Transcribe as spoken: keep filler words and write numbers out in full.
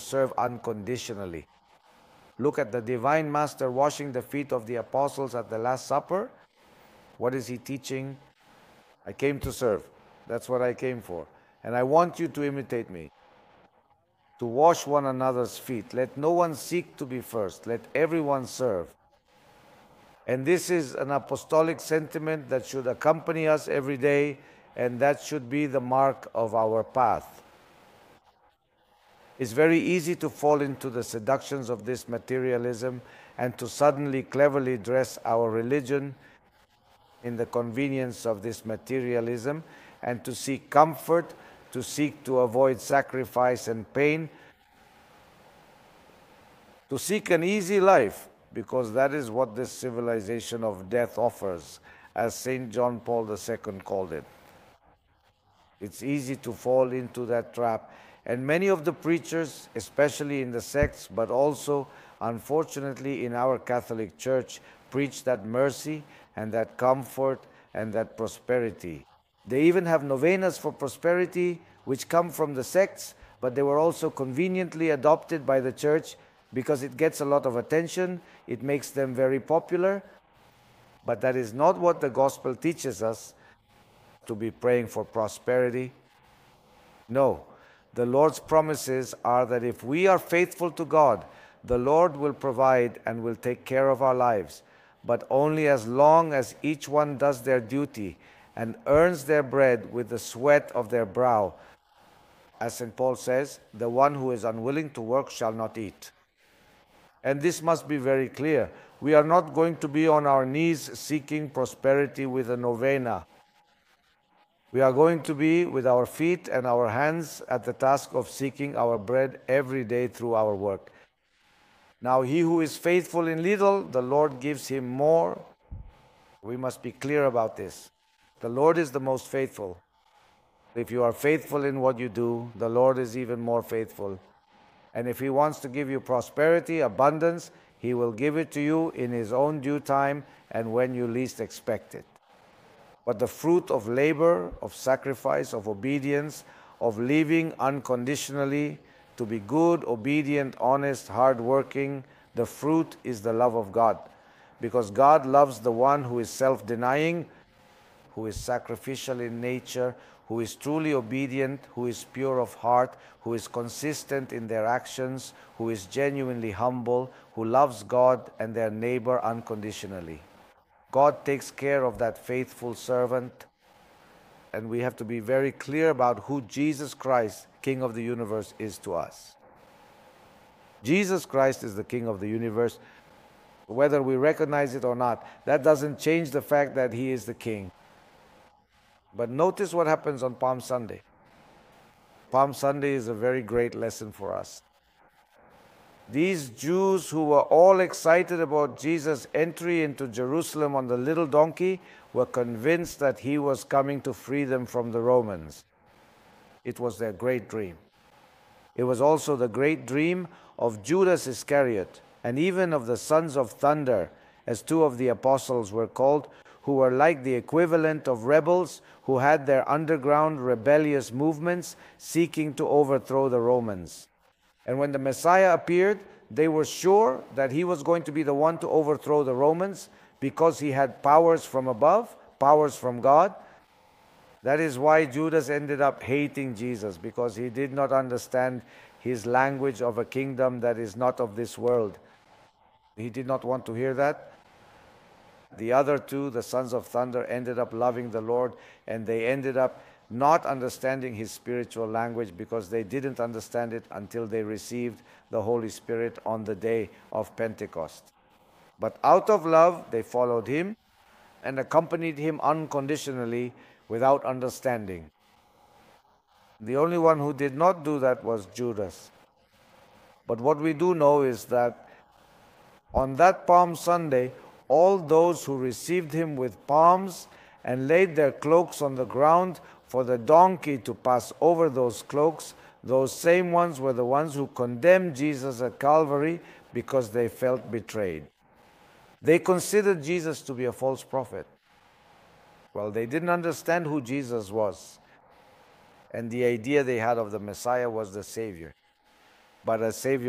serve unconditionally. Look at the Divine Master washing the feet of the apostles at the Last Supper. What is he teaching? I came to serve. That's what I came for. And I want you to imitate me, to wash one another's feet. Let no one seek to be first. Let everyone serve. And this is an apostolic sentiment that should accompany us every day, and that should be the mark of our path. It's very easy to fall into the seductions of this materialism and to suddenly cleverly dress our religion in the convenience of this materialism and to seek comfort, to seek to avoid sacrifice and pain, to seek an easy life, because that is what this civilization of death offers, as Saint John Paul the Second called it. It's easy to fall into that trap. And many of the preachers, especially in the sects, but also, unfortunately, in our Catholic Church, preach that mercy and that comfort and that prosperity. They even have novenas for prosperity, which come from the sects, but they were also conveniently adopted by the Church because it gets a lot of attention, it makes them very popular, but that is not what the Gospel teaches us, to be praying for prosperity. No. The Lord's promises are that if we are faithful to God, the Lord will provide and will take care of our lives, but only as long as each one does their duty and earns their bread with the sweat of their brow. As Saint Paul says, the one who is unwilling to work shall not eat. And this must be very clear. We are not going to be on our knees seeking prosperity with a novena. We are going to be with our feet and our hands at the task of seeking our bread every day through our work. Now, he who is faithful in little, the Lord gives him more. We must be clear about this. The Lord is the most faithful. If you are faithful in what you do, the Lord is even more faithful. And if he wants to give you prosperity, abundance, he will give it to you in his own due time and when you least expect it. But the fruit of labor, of sacrifice, of obedience, of living unconditionally, to be good, obedient, honest, hardworking, the fruit is the love of God. Because God loves the one who is self-denying, who is sacrificial in nature, who is truly obedient, who is pure of heart, who is consistent in their actions, who is genuinely humble, who loves God and their neighbor unconditionally. God takes care of that faithful servant, and we have to be very clear about who Jesus Christ, King of the universe, is to us. Jesus Christ is the King of the universe, whether we recognize it or not. That doesn't change the fact that he is the King. But notice what happens on Palm Sunday. Palm Sunday is a very great lesson for us. These Jews who were all excited about Jesus' entry into Jerusalem on the little donkey were convinced that he was coming to free them from the Romans. It was their great dream. It was also the great dream of Judas Iscariot and even of the sons of thunder, as two of the apostles were called, who were like the equivalent of rebels who had their underground rebellious movements seeking to overthrow the Romans. And when the Messiah appeared, they were sure that he was going to be the one to overthrow the Romans because he had powers from above, powers from God. That is why Judas ended up hating Jesus, because he did not understand his language of a kingdom that is not of this world. He did not want to hear that. The other two, the sons of thunder, ended up loving the Lord, and they ended up not understanding his spiritual language because they didn't understand it until they received the Holy Spirit on the day of Pentecost. But out of love, they followed him and accompanied him unconditionally without understanding. The only one who did not do that was Judas. But what we do know is that on that Palm Sunday, all those who received him with palms and laid their cloaks on the ground for the donkey to pass over those cloaks, those same ones were the ones who condemned Jesus at Calvary because they felt betrayed. They considered Jesus to be a false prophet. Well, they didn't understand who Jesus was, and the idea they had of the Messiah was the Savior. but a Savior